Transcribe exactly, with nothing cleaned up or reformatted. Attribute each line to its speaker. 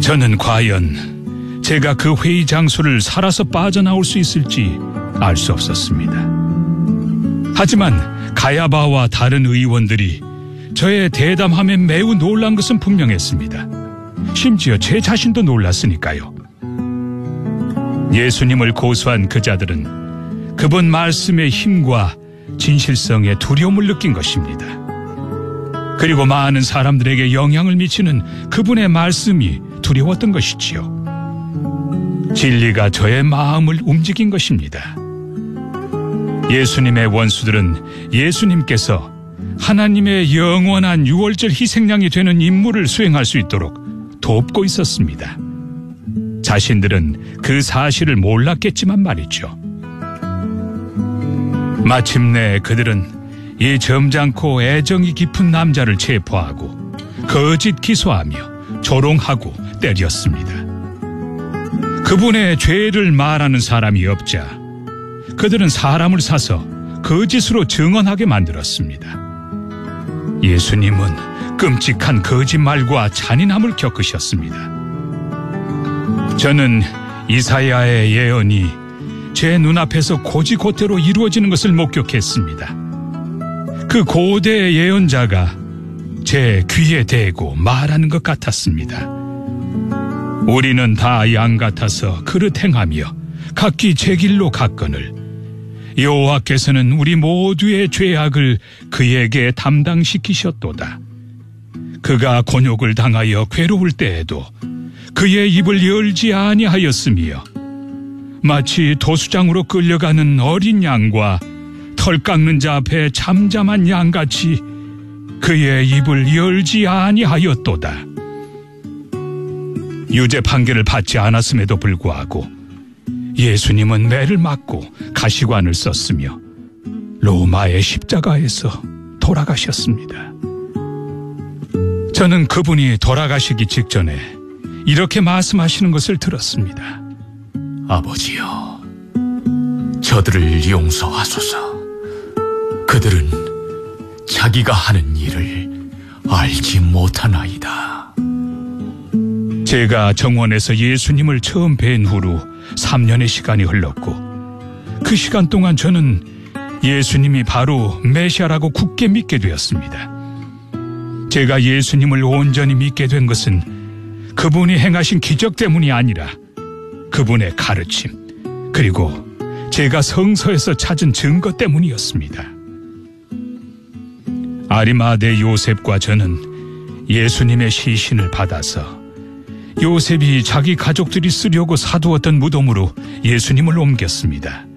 Speaker 1: 저는 과연 제가 그 회의 장소를 살아서 빠져나올 수 있을지 알 수 없었습니다. 하지만 가야바와 다른 의원들이 저의 대담함에 매우 놀란 것은 분명했습니다. 심지어 제 자신도 놀랐으니까요. 예수님을 고수한 그 자들은 그분 말씀의 힘과 진실성에 두려움을 느낀 것입니다. 그리고 많은 사람들에게 영향을 미치는 그분의 말씀이 두려웠던 것이지요. 진리가 저의 마음을 움직인 것입니다. 예수님의 원수들은 예수님께서 하나님의 영원한 유월절 희생양이 되는 임무를 수행할 수 있도록 돕고 있었습니다. 자신들은 그 사실을 몰랐겠지만 말이죠. 마침내 그들은 이 점잖고 애정이 깊은 남자를 체포하고 거짓 기소하며 조롱하고 때렸습니다. 그분의 죄를 말하는 사람이 없자 그들은 사람을 사서 거짓으로 증언하게 만들었습니다. 예수님은 끔찍한 거짓말과 잔인함을 겪으셨습니다. 저는 이사야의 예언이 제 눈앞에서 고지고대로 이루어지는 것을 목격했습니다. 그 고대 예언자가 제 귀에 대고 말하는 것 같았습니다. 우리는 다 양 같아서 그릇 행하며 각기 제 길로 갔거늘 여호와께서는 우리 모두의 죄악을 그에게 담당시키셨도다. 그가 곤욕을 당하여 괴로울 때에도 그의 입을 열지 아니하였으며 마치 도수장으로 끌려가는 어린 양과 털 깎는 자 앞에 잠잠한 양같이 그의 입을 열지 아니하였도다. 유죄 판결을 받지 않았음에도 불구하고 예수님은 매를 맞고 가시관을 썼으며 로마의 십자가에서 돌아가셨습니다. 저는 그분이 돌아가시기 직전에 이렇게 말씀하시는 것을 들었습니다.
Speaker 2: 아버지여, 저들을 용서하소서. 그들은 자기가 하는 일을 알지 못하나이다.
Speaker 1: 제가 정원에서 예수님을 처음 뵌 후로 삼 년의 시간이 흘렀고 그 시간 동안 저는 예수님이 바로 메시아라고 굳게 믿게 되었습니다. 제가 예수님을 온전히 믿게 된 것은 그분이 행하신 기적 때문이 아니라 그분의 가르침 그리고 제가 성서에서 찾은 증거 때문이었습니다. 아리마대 요셉과 저는 예수님의 시신을 받아서 요셉이 자기 가족들이 쓰려고 사두었던 무덤으로 예수님을 옮겼습니다.